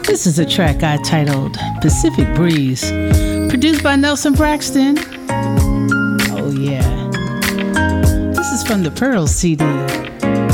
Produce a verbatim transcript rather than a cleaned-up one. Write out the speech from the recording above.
This is a track I titled Pacific Breeze, produced by Nelson Braxton. Oh yeah. This is from the Pearl C D.